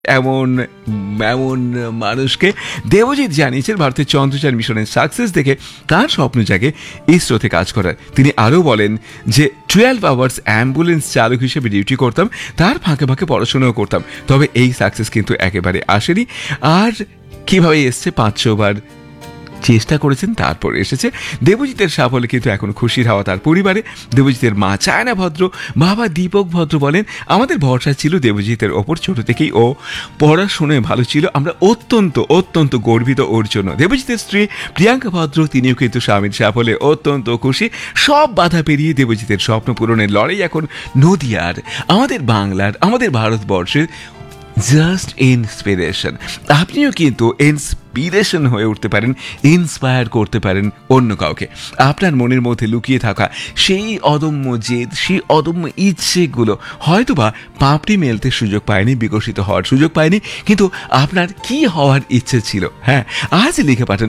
এমন এমন মানুষকে দেবজিৎ জানিয়েছেন ভারতের চন্দ্রযান মিশনের সাকসেস দেখে তার স্বপ্ন জাগে ইসরোতে কাজ করার। তিনি আরও বলেন যে 12 আওয়ার্স অ্যাম্বুলেন্স চালক হিসেবে ডিউটি করতাম, তার ফাঁকে ফাঁকে পড়াশোনাও করতাম, তবে এই সাকসেস কিন্তু একেবারে আসেনি। আর কিভাবে এসছে, 500 বার চেষ্টা করেছেন তারপর এসেছে। দেবজিতের সাফল্যে কিন্তু এখন খুশির হাওয়া তার পরিবারে। দেবজিতের মা চায়না ভদ্র, বাবা দীপক ভদ্র বলেন, আমাদের ভরসা ছিল দেবজিতের ওপর, ছোট থেকেই ও পড়াশোনায় ভালো ছিল, আমরা অত্যন্ত অত্যন্ত গর্বিত ওর জন্য। দেবজিতের স্ত্রী প্রিয়াঙ্কা ভদ্র, তিনিও কিন্তু স্বামীর সাফল্যে অত্যন্ত খুশি। সব বাধা পেরিয়ে দেবজিতের স্বপ্ন পূরণের লড়াই এখন নদিয়ার, আমাদের বাংলার, আমাদের ভারতবর্ষের জাস্ট ইন্সপিরেশন। আপনিও কিন্তু ইন্সপিরেশন হয়ে উঠতে পারেন, ইন্সপায়ার করতে পারেন অন্য কাউকে। আপনার মনের মধ্যে লুকিয়ে থাকা সেই অদম্য জেদ, সেই অদম্য ইচ্ছেগুলো হয়তোবা পাপড়ি মেলতে সুযোগ পায়নি, বিকশিত হওয়ার সুযোগ পায়নি, কিন্তু আপনার কি হওয়ার ইচ্ছে ছিল, হ্যাঁ, আজ লিখে পাঠান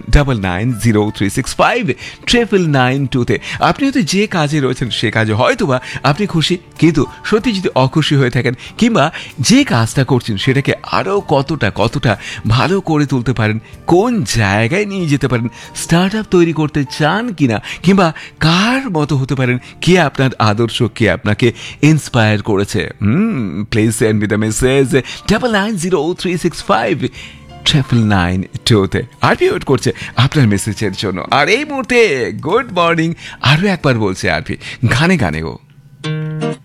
9903659992-তে। আপনি হয়তো যে কাজে রয়েছেন সে কাজে হয়তোবা আপনি খুশি, কিন্তু সত্যি যদি অখুশি হয়ে থাকেন, কিংবা যে কাজটা করছেন সেটাকে আরও কতটা ভালো করে তুলতে পারেন, কোন জায়গায় নিয়ে যেতে পারেন, স্টার্ট আপ তৈরি করতে চান কিনা, কিংবা কার মতো হতে পারেন, কে আপনার আদর্শ, কে আপনাকে ইন্সপায়ার করেছে, please send me the message 9903659992-তে। RP wait করছে আপনার মেসেজের জন্য। আর এই মুহূর্তে গুড মর্নিং আরও একবার বলছে আরপি, গানে গানে গো।